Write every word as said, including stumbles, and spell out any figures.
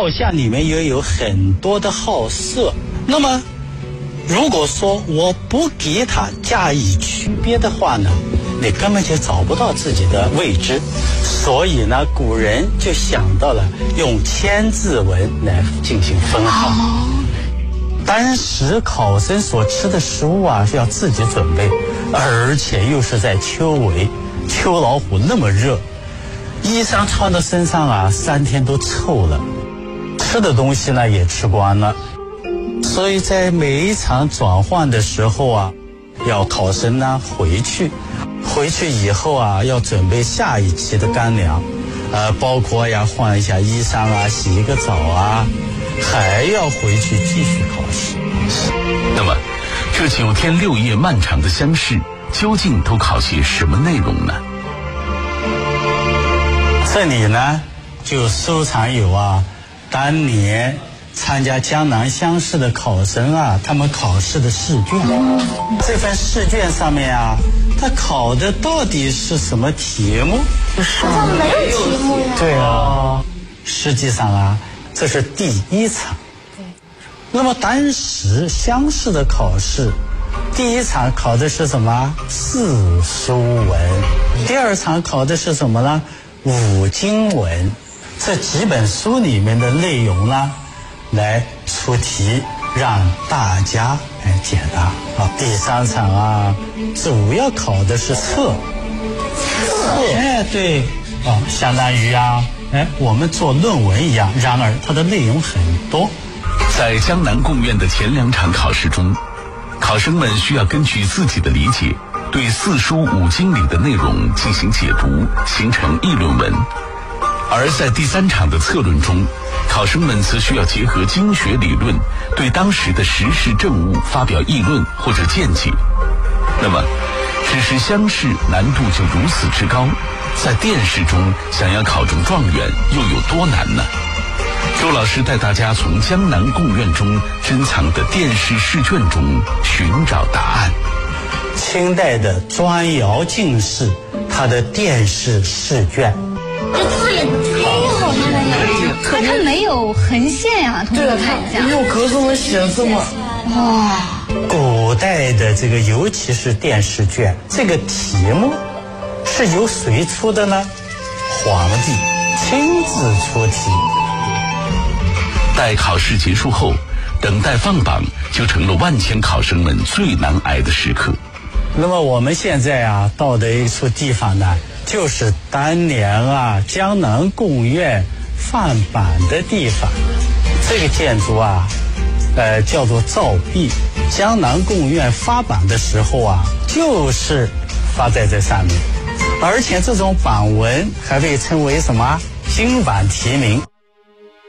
好像里面也有很多的好色。那么如果说我不给它加以区别的话呢，你根本就找不到自己的位置。所以呢，古人就想到了用千字文来进行分号。当时考生所吃的食物啊是要自己准备，而且又是在秋围，秋老虎那么热，衣裳穿到身上啊三天都臭了，吃的东西呢也吃光了。所以在每一场转换的时候啊，要考生呢回去回去以后啊要准备下一期的干粮，呃，包括要换一下衣裳啊，洗一个澡啊，还要回去继续考试。 那么这九天六夜漫长的乡试究竟都考些什么内容呢？ 这里呢就收藏有啊当年参加江南乡试的考生啊，他们考试的试卷。这份试卷上面啊，他考的到底是什么题目？ 好像没有题目呀。 对啊，实际上啊，这是第一场。那么当时乡试的考试，第一场考的是什么？四书文。第二场考的是什么呢？五经文。这几本书里面的内容呢，来出题让大家来解答啊。第三场啊，主要考的是测。测，哎，对，啊，相当于啊，哎，我们做论文一样。然而，它的内容很多。 在江南贡院的前两场考试中，考生们需要根据自己的理解，对四书五经里的内容进行解读，形成议论文。而在第三场的策论中，考生们则需要结合经学理论，对当时的时事政务发表议论或者见解。那么只是乡试难度就如此之高，在殿试中想要考中状元又有多难呢？周老师带大家从江南贡院中珍藏的殿试试卷中寻找答案。 清代的砖窑进士，他的殿试试卷， 这字也太好看了呀！ 可它没有横线呀、啊，同学看一下， 没有格子能写字吗？ 哇！ 古代的这个，尤其是殿试卷，这个题目是由谁出的呢？皇帝亲自出题。 待考试结束后，等待放榜就成了万千考生们最难挨的时刻。 那么我们现在啊到的一处地方呢，就是当年啊江南贡院放榜的地方。这个建筑啊，呃叫做照壁。江南贡院发榜的时候啊，就是发在这上面，而且这种榜文还被称为什么？金榜题名。